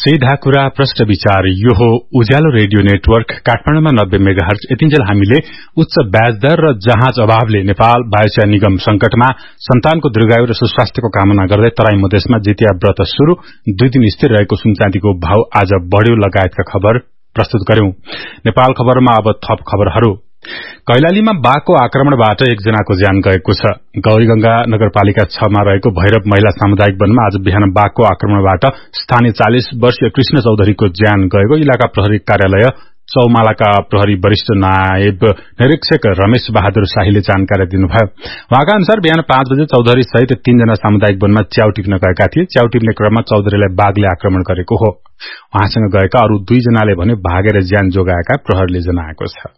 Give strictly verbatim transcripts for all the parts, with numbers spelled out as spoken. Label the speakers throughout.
Speaker 1: सीधा कुरा प्रश्न विचार यो हो उज्यालो रेडियो नेटवर्क काठमाडौँमा नब्बे मेगाहर्ज। यतिन्जेल हामीले उच्च ब्याज दर र जहाज अभावले नेपाल वायुसेवा निगम संकटमा सन्तानको दीर्घायु र सुस्वास्थ्यको कामना गर्दै तराई मधेसमा जितिया व्रत शुरू, दुई दिन स्थिर रहेको सुनचाँदीको भाव आज बढ्यो लगायतका खबर प्रस्तुत गर्यौं। नेपाल खबरमा अब थप खबरहरू। कैलालीमा बाघको आक्रमणबाट एकजनाको ज्यान गएको छ। गौरीगंगा नगरपालिका छ मा रहेको भैरव महिला सामुदायिक वनमा आज बिहान बाघको आक्रमणबाट स्थानीय चालीस वर्षीय कृष्ण चौधरीको ज्यान गएको इलाका प्रहरी कार्यालय चौमालाका प्रहरी वरिष्ठ नायब निरीक्षक रमेश बहादुर शाहीले जानकारी दिनुभयो। उहाँका अनुसार बिहान पाँच बजे चौधरी सहित तीनजना सामुदायिक वनमा च्याउ टिप्न गएका थिए। च्याउ टिप्ने क्रममा चौधरीलाई बाघले आक्रमण गरेको हो। उहाँसँग गएका अरू दुईजनाले भने भागेर ज्यान जोगाएका प्रहरीले जनाएको छ।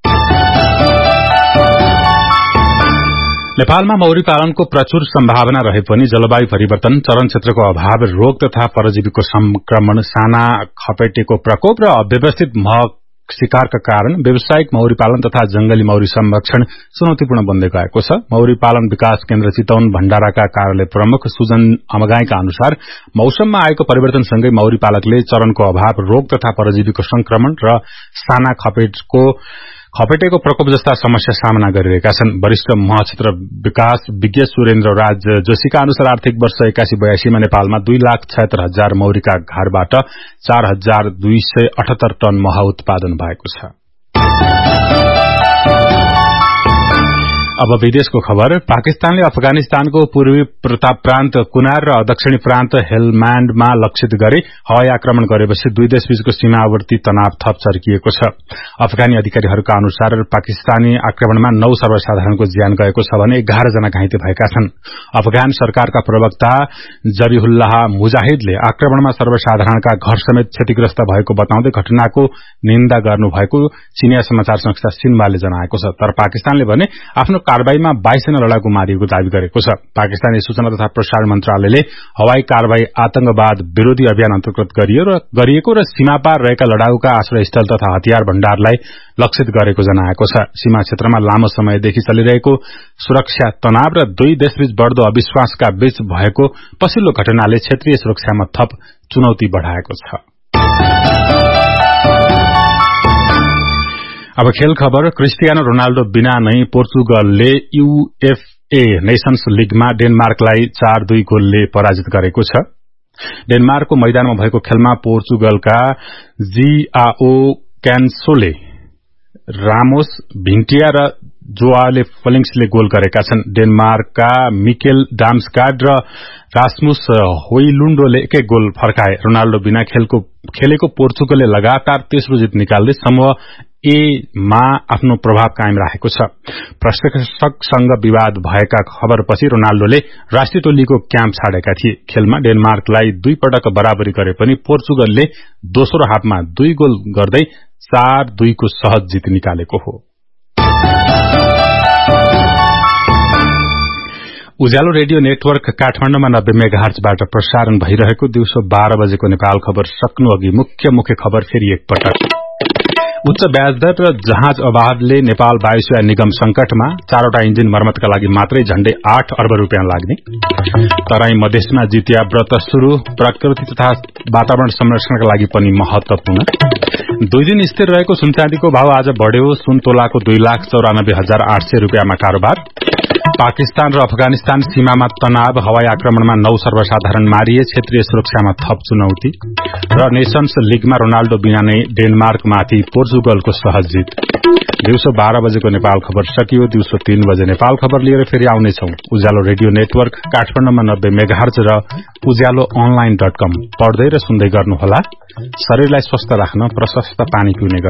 Speaker 1: नेपालमा मौरी पालनको प्रचुर सम्भावना रहे पनि जलवायु परिवर्तन, चरण क्षेत्रको अभाव, रोग तथा परजीवीको संक्रमण, साना खपेटेको प्रकोप र अव्यवस्थित महक शिकारका कारण व्यावसायिक मौरी पालन तथा जंगली मौरी संरक्षण चुनौतीपूर्ण बन्दै गएको छ। मौरी पालन विकास केन्द्र चितवन भण्डाराका कार्यालय प्रमुख सुजन अमगाईका अनुसार मौसममा आएको परिवर्तनसँगै मौरी पालकले चरणको अभाव, रोग तथा परजीवीको संक्रमण र साना खपेटको खपेटेको प्रकोप जस्ता समस्या सामना गरिरहेका छन्। वरिष्ठ मह क्षेत्र विकास विज्ञ सुरेन्द्र राज जोशीका अनुसार आर्थिक वर्ष एकासी बयासीमा नेपालमा दुई लाख छयत्तर हजार मौरीका घरबाट चार हजार दुई सय अठहत्तर टन मह उत्पादन भएको छ। अब विदेशको खबर। पाकिस्तानले अफगानिस्तानको पूर्वी प्रताप प्रान्त कुनार र दक्षिणी प्रान्त हेलमाण्डमा लक्षित गरी हवाई आक्रमण गरेपछि दुई देशबीचको सीमावर्ती तनाव थप चर्किएको छ। अफगानी अधिकारीहरूका अनुसार पाकिस्तानी आक्रमणमा नौ सर्वसाधारणको ज्यान गएको छ भने एघार जना घाइते भएका छन्। अफगान सरकारका प्रवक्ता जबीहुल्लाह मुजाहिदले आक्रमणमा सर्वसाधारणका घर समेत क्षतिग्रस्त भएको बताउँदै घटनाको निन्दा गर्नुभएको चिनिया समाचार संस्था सिन्वाले जनाएको छ। तर पाकिस्तानले भने आफ्नो कारबाहीमा बाइस जना लडाकु मारिएको दावी गरेको छ। पाकिस्तानी सूचना तथा प्रसारण मन्त्रालयले हवाई कारबाही आतंकवाद विरोधी अभियान अन्तर्गत गरिएको र सीमापार रहेका लडाकुका आश्रयस्थल तथा हतियार भण्डारलाई लक्षित गरेको जनाएको छ। सीमा क्षेत्रमा लामो समयदेखि चलिरहेको सुरक्षा तनाव र दुई देशबीच बढ़दो अविश्वासका बीच भएको पछिल्लो घटनाले क्षेत्रीय सुरक्षामा थप चुनौती बढ़ाएको छ। अब खेल खबर। क्रिस्टियानो रोनाल्डो बिना नै पोर्चुगलले यूएफए नेशन्स लीगमा डेनमार्कलाई चार दुई गोलले पराजित गरेको छ। डेनमार्कको मैदानमा भएको खेलमा पोर्चुगलका जिआओ क्यान्सोले, रामोस, भिन्टिया र जोआले फेलिक्सले गोल गरेका छन्। डेनमार्कका मिकेल डाम्सगार्ड र रास्मुस होइलुण्डोले एक एक गोल फर्काए। रोनाल्डो बिना खेलको खेलेको पोर्चुगलले लगातार तेस्रो जित निकाल्दै समूह ए मा आफ्नो प्रभाव कायम राखेको छ। प्रशिक्षकसँग विवाद भएका खबरपछि रोनाल्डोले राष्ट्रिय टोलीको क्याम्प छाडेका थिए। खेलमा डेनमार्कलाई दुई पटक बराबरी गरे पनि पोर्चुगलले दोस्रो हाफमा दुई गोल गर्दै चार दुईको सहज जित निकालेको हो। उज्यालो रेडियो नेटवर्क काठमाडौँमा नब्बे मेगाहर्जबाट प्रसारण भइरहेको दिउँसो बाह्र बजेको नेपाल खबर सक्नु अघि मुख्य मुख्य खबर फेरि एकपटक। उच्च ब्याजदर र जहाज अभावले नेपाल वायुसेवा निगम संकटमा, चारवटा इन्जिन मर्मतका लागि मात्रै झण्डै आठ अर्ब रूपियाँ लाग्ने। तराई मधेसमा जितिया व्रत शुरू, प्रकृति तथा वातावरण संरक्षणका लागि पनि महत्वपूर्ण। दुई दिन स्थिर रहेको सुनचाँदीको भाव आज बढ़्यो। सुन तोलाको दुई लाख चौरानब्बे हजार आठ सय रूपियाँमा कारोबार। पाकिस्तान र अफगानिस्तान सीमामा तनाव, हवाई आक्रमणमा नौ सर्वसाधारण मारिए, क्षेत्रीय सुरक्षामा थप चुनौती र नेशन्स लीगमा रोनाल्डो बिना नै डेनमार्कमाथि पोर्चुगलको सहज जित। दिउँसो बाह्र बजेको नेपाल खबर सकियो। दिउँसो तीन बजे नेपाल खबर लिएर फेरि आउनेछौ। उज्यालो रेडियो नेटवर्क काठमाडौँमा नब्बे मेगाहर्ज र उज्यालो अनलाइन डट कम पढ्दै र सुन्दै गर्नुहोला। शरीरलाई स्वस्थ राख्न प्रशस्त पानी पिउने